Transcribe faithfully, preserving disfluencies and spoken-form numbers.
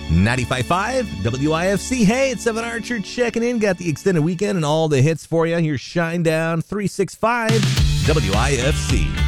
ninety-five point five W I F C. Hey, it's Evan Archer checking in. Got the extended weekend and all the hits for you. Here's Shine Down three sixty-five W I F C.